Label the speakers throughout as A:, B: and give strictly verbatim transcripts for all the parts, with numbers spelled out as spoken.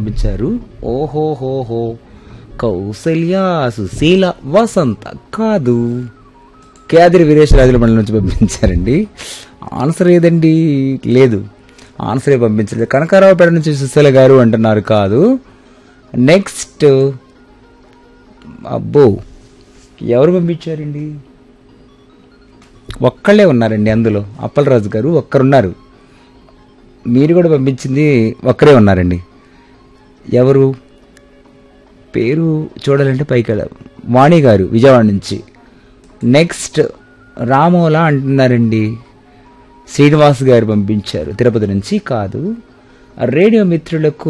A: పంపించారు. ఓహోహోహో, కౌసల్య, సుశీల, వసంత కాదు, కేదిరి వీరేష్ రాజుల మండలం నుంచి పంపించారండి. ఆన్సర్ ఏదండి? లేదు, ఆన్సరే పంపించలేదు. కనకారావుపేట నుంచి సుశీల గారు అంటున్నారు, కాదు. నెక్స్ట్, అబ్బో ఎవరు పంపించారండి? ఒక్కళ్ళే ఉన్నారండి అందులో, అప్పలరాజు గారు ఒక్కరున్నారు. మీరు కూడా పంపించింది ఒక్కరే ఉన్నారండి. ఎవరు పేరు చూడాలంటే పైకి వెళ్ళ వాణి గారు విజయవాడ నుంచి. నెక్స్ట్ రామోలా అంటున్నారండి, శ్రీనివాస్ గారు పంపించారు తిరుపతి నుంచి, కాదు. రేడియో మిత్రులకు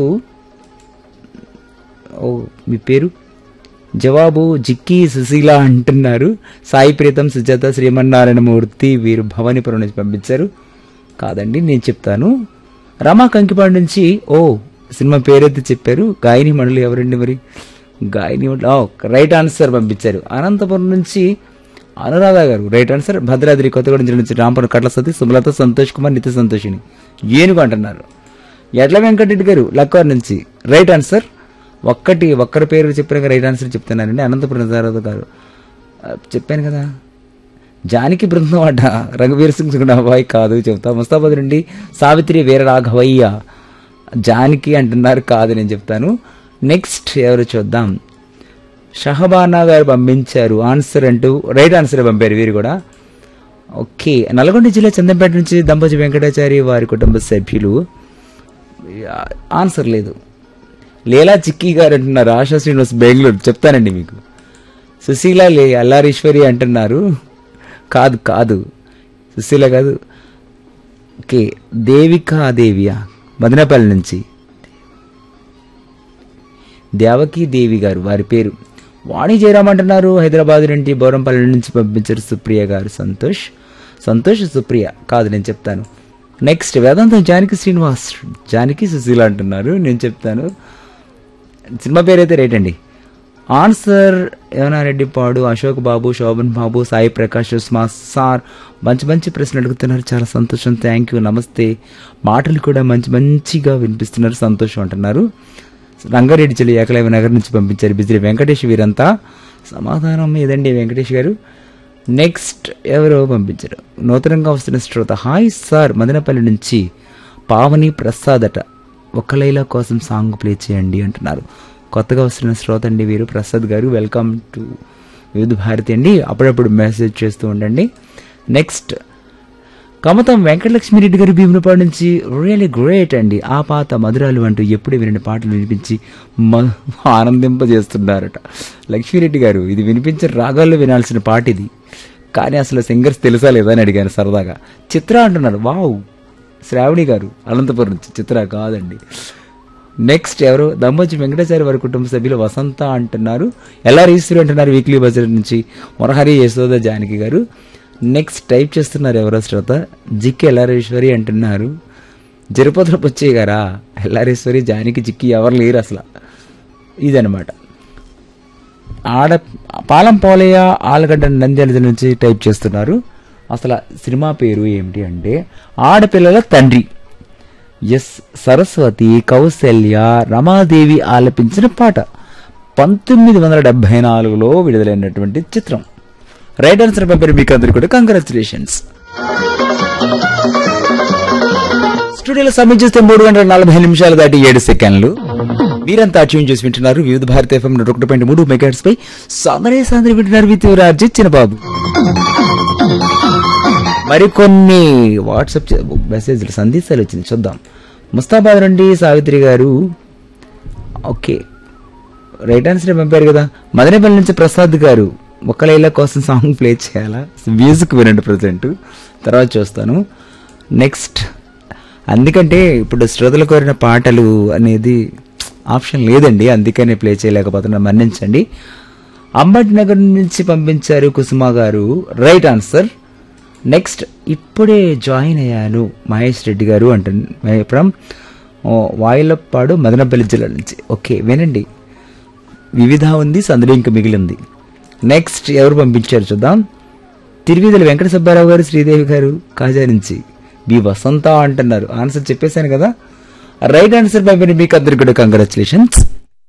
A: ఓ మీ పేరు జవాబు జిక్కి సుశీల అంటున్నారు. సాయి ప్రీతం, సుజాత, శ్రీమన్నారాయణమూర్తి వీరు భవానీపురం నుంచి పంపించారు, కాదండి. నేను చెప్తాను. రమా కంకిపాడు నుంచి, ఓ సినిమా పేరైతే చెప్పారు. గాయని మండలి ఎవరండి మరి? గాయని మండలి రైట్ ఆన్సర్ పంపించారు. అనంతపురం నుంచి అనురాధ గారు రైట్ ఆన్సర్. భద్రాద్రి కొత్తగూడెం జిల్లా నుంచి రాంపురం కట్ల సతీ, సుమలత, సంతోష్ కుమార్, నిత్య సంతోషిని, ఏనుగు అంటున్నారు. ఎడ్ల వెంకటరెడ్డి గారు లక్వార్ నుంచి రైట్ ఆన్సర్. ఒక్కటి ఒక్కరి పేరు చెప్పినాక రైట్ ఆన్సర్ చెప్తున్నానండి. అనంతపురం నజారథ గారు చెప్పాను కదా. జానకి బృందం అడ్డ రఘువీర్ సింగ్ సుగుణాబాయ్, కాదు చెప్తా. ముస్తాబాద్ నుండి సావిత్రి వీరరాఘవయ్య, జానకి అంటున్నారు, కాదు నేను చెప్తాను. నెక్స్ట్ ఎవరు చూద్దాం. షహబానా గారు పంపించారు ఆన్సర్ అంటూ రైట్ ఆన్సర్ పంపారు వీరు కూడా. ఓకే, నల్గొండ జిల్లా చందంపేట నుంచి దంపతి వెంకటాచారి వారి కుటుంబ సభ్యులు, ఆన్సర్ లేదు. లీలా చిక్కీ గారు అంటున్నారు, ఆశా శ్రీనివాస్ బెంగళూరు, చెప్తానండి మీకు. సుశీల లే అల్లారీశ్వరి అంటున్నారు, కాదు కాదు సుశీల కాదు. ఓకే, దేవికా దేవియా మదనపల్లి నుంచి, దేవకీ దేవి గారు వారి పేరు. వాణి జయరామ్ అంటున్నారు, హైదరాబాద్ నుండి బోరంపల్లి నుంచి పంపించారు సుప్రియ గారు. సంతోష్ సంతోష్ సుప్రియ, కాదు నేను చెప్తాను. నెక్స్ట్ వేదాంతం జానకి శ్రీనివాస్, జానకి సుశీల అంటున్నారు, నేను చెప్తాను. సినిమా పేరు అయితే రైట్ అండి. ఆన్సర్ యవనారెడ్డి పాడు, అశోక్ బాబు, శోభన్ బాబు, సాయి ప్రకాష్, సుష్మా సార్ మంచి మంచి ప్రశ్నలు అడుగుతున్నారు, చాలా సంతోషం, థ్యాంక్ యూ, నమస్తే. మాటలు కూడా మంచి మంచిగా వినిపిస్తున్నారు, సంతోషం అంటున్నారు. రంగారెడ్డి జిల్లా ఏకలవ్య నగర్ నుంచి పంపించారు బిజిలి వెంకటేష్. వీరంతా సమాధానం ఏదండి వెంకటేష్ గారు? నెక్స్ట్ ఎవరో పంపించారు, నూతనంగా వస్తున్న శ్రోత, హాయ్ సార్ మదనపల్లి నుంచి పావని ప్రసాద్ అట, ఒక్క లైలా కోసం సాంగ్ ప్లే చేయండి అంటున్నారు. కొత్తగా వస్తున్న శ్రోత అండి వీరు, ప్రసాద్ గారు. వెల్కమ్ టు వివిధ భారతి అండి, అప్పుడప్పుడు మెసేజ్ చేస్తూ ఉండండి. నెక్స్ట్ కమతం వెంకటలక్ష్మిరెడ్డి గారు భీములపాడు నుంచి, రియలీ గ్రేట్ అండి, ఆ పాత మధురాలు అంటూ ఎప్పుడు విని పాటలు వినిపించి ఆనందింపజేస్తున్నారట. లక్ష్మిరెడ్డి గారు, ఇది వినిపించే రాగాల్లో వినాల్సిన పాట ఇది, కానీ అసలు సింగర్స్ తెలుసా లేదా అని అడిగాను సరదాగా. చిత్ర అంటున్నారు, వావ్. శ్రావణి గారు అనంతపురం నుంచి, చిత్ర కాదండి. నెక్స్ట్ ఎవరు, దమ్మొచ్చి వెంకటాచారి వారి కుటుంబ సభ్యులు వసంత అంటున్నారు. ఎలా రీశ్వరి అంటున్నారు వీక్లీ బజార్ నుంచి. మొరహరి యశోద జానకి గారు. నెక్స్ట్ టైప్ చేస్తున్నారు ఎవరో శ్రోత, జిక్కి ఎల్లారేశ్వరి అంటున్నారు. జరుపతుల పొచ్చయ్య గారా, ఎల్లారేశ్వరి జానకి జిక్కి ఎవరు లేరు అసలు, ఇదనమాట. ఆడ పాలం పోలయ్య ఆలగడ్డ నంద్యాల నుంచి టైప్ చేస్తున్నారు. అసలు సినిమా పేరు ఏమిటి అంటే ఆడపిల్లల తండ్రి. ఎస్, సరస్వతి, కౌసల్య, రమాదేవి ఆలపించిన పాట. పంతొమ్మిది వందల డెబ్బై నాలుగులో విడుదలైనటువంటి చిత్రం. రైట్ ఆన్సర్ పంపారు మీకు అందరికీ కూడా కంగ్రాచులేషన్స్. స్టూడియోలో సమయం చూస్తే మూడు గంటల నలభై నిమిషాలు దాటి ఏడు సెకండ్లు. మీరంతా ట్యూన్ చేసి వింటున్నారు వివిధ భారత ఎఫ్ఎం నూట ఒకటి పాయింట్ మూడు మెగాహెర్ట్జ్ పై. సామరే సాంద్రి వింటున్నారు విత్ రాజు చిన్నబాబు. మరికొన్ని వాట్సాప్ మెసేజ్లు సందేశాలు వచ్చింది, చూద్దాం. ముస్తాబాద్ నుండి సావిత్రి గారు, ఓకే రైట్ ఆన్సర్ పంపారు కదా. మదనపల్లి నుంచి ప్రసాద్ గారు, ఒక్క లైలా కోసం సాంగ్ ప్లే చేయాలా, మ్యూజిక్ వినండి ప్రజెంట్, తర్వాత చూస్తాను. నెక్స్ట్, అందుకంటే ఇప్పుడు శ్రోతలు కోరిన పాటలు అనేది ఆప్షన్ లేదండి, అందుకనే ప్లే చేయలేకపోతున్నా, మన్నించండి. అంబటి నగర్ నుంచి పంపించారు కుసుమ గారు, రైట్ ఆన్సర్. నెక్స్ట్, ఇప్పుడే జాయిన్ అయ్యాను మహేష్ రెడ్డి గారు అంటున్నారు ఫ్రమ్ వాయిలపాడు మదనపల్లి జిల్లా నుంచి. ఓకే వినండి, వివిధ ఉంది, సందులో ఇంకా మిగిలింది. నెక్స్ట్ ఎవరు పంపించారు చూద్దాం. తిరువిధుల వెంకట సుబ్బారావు గారు, శ్రీదేవి గారు కాజా నుంచి. బి వసంత అంటున్నారు, ఆన్సర్ చెప్పేశాను కదా. రైట్ ఆన్సర్ పంపిణీ మీకు అందరికి కూడా కంగ్రాచులేషన్స్.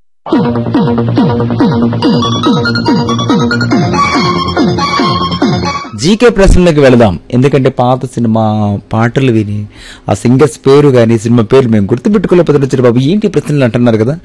A: జీకే ప్రశ్నలకు వెళదాం, ఎందుకంటే పాత సినిమా పాటలు విని ఆ సింగర్స్ పేరు గానీ సినిమా పేరు మేము గుర్తుపెట్టుకోలేకపోతున్నారు బాబు, ఏంటి ప్రశ్నలు అంటున్నారు కదా.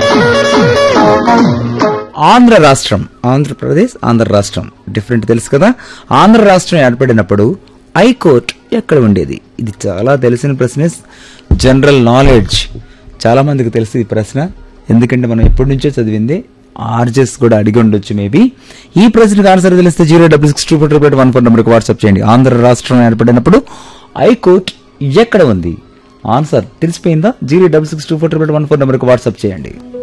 A: ఆంధ్ర రాష్ట్రం, ఆంధ్రప్రదేశ్ ఆంధ్ర రాష్ట్రం డిఫరెంట్ తెలుసు కదా. ఆంధ్ర రాష్ట్రం ఏర్పడినప్పుడు హైకోర్టు ఎక్కడ ఉండేది? ఇది చాలా తెలిసిన ప్రశ్న, జనరల్ నాలెడ్జ్, చాలా మందికి తెలుసు ఈ ప్రశ్న, ఎందుకంటే మనం ఎప్పటి నుంచో చదివింది. ఆర్జెస్ కూడా అడిగి ఉండొచ్చు మేబీ. ఈ ప్రశ్నకు ఆన్సర్ తెలిస్తే zero double six two four triple one four నెంబర్కి వాట్సాప్ చేయండి. ఆంధ్ర రాష్ట్రం ఏర్పడినప్పుడు హైకోర్టు ఎక్కడ ఉంది? ఆన్సర్ తెలిసిపోయిందా? Zero double six two four triple one four నెంబర్కి వాట్సాప్ చేయండి.